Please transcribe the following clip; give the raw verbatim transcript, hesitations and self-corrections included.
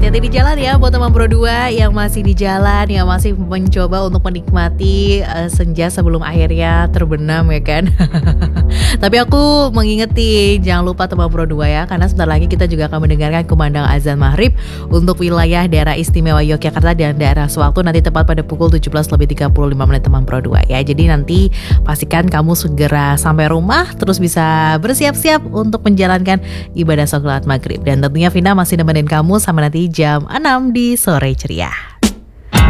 Hati-hati di jalan ya buat teman Pro dua yang masih di jalan, yang masih mencoba untuk menikmati uh, senja sebelum akhirnya terbenam ya kan. Tapi aku mengingetin, jangan lupa teman Pro dua ya, karena sebentar lagi kita juga akan mendengarkan kumandang azan maghrib untuk wilayah daerah istimewa Yogyakarta dan daerah sewaktu nanti tepat pada pukul tujuh belas lebih tiga puluh lima menit teman Pro dua ya. Jadi nanti pastikan kamu segera sampai rumah, terus bisa bersiap-siap untuk menjalankan ibadah sholat maghrib. Dan tentunya Vina masih nemenin kamu sampai nanti jam enam di Sore Ceria.